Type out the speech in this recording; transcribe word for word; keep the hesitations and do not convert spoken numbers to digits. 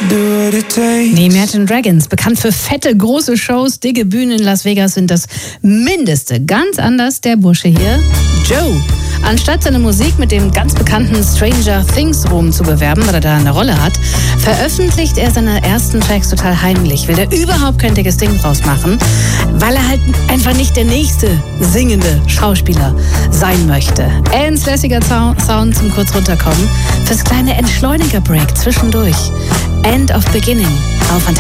Die Imagine Dragons, bekannt für fette, große Shows, dicke Bühnen in Las Vegas, sind das Mindeste. Ganz anders der Bursche hier, Joe. Anstatt seine Musik mit dem ganz bekannten Stranger Things Ruhm zu bewerben, weil er da eine Rolle hat, veröffentlicht er seine ersten Tracks total heimlich. Will er überhaupt kein dickes Ding draus machen, weil er halt einfach nicht der nächste singende Schauspieler sein möchte. Ein lässiger Sound zum kurz runterkommen, fürs kleine Entschleuniger-Break zwischendurch. End of Beginning auf